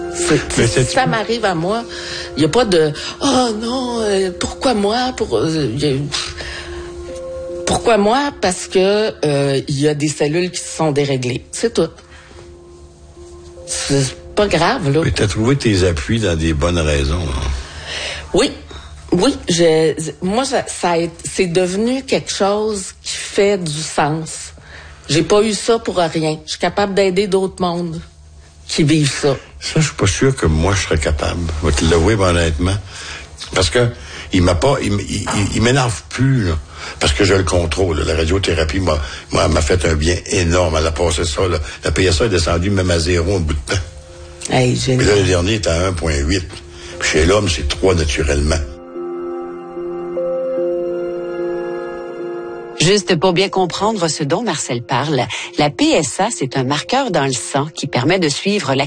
Si ça m'arrive à moi, il n'y a pas de « Oh non, pourquoi moi? » Pourquoi moi? Parce que il y a des cellules qui se sont déréglées. C'est tout. C'est pas grave, là. Mais t'as trouvé tes appuis dans des bonnes raisons. Hein? Oui. Moi, c'est devenu quelque chose qui fait du sens. J'ai pas eu ça pour rien. Je suis capable d'aider d'autres mondes qui vivent ça. Ça, je suis pas sûr que moi, je serais capable. Je vais te l'avouer, honnêtement. Parce que il m'énerve plus, là, parce que je le contrôle. Là. La radiothérapie m'a fait un bien énorme. Elle a passé ça, là. La PSA est descendue même à 0 au bout de temps. Hey, génial. Puis là, le dernier est à 1,8. Puis chez l'homme, c'est 3 naturellement. Juste pour bien comprendre ce dont Marcel parle, la PSA, c'est un marqueur dans le sang qui permet de suivre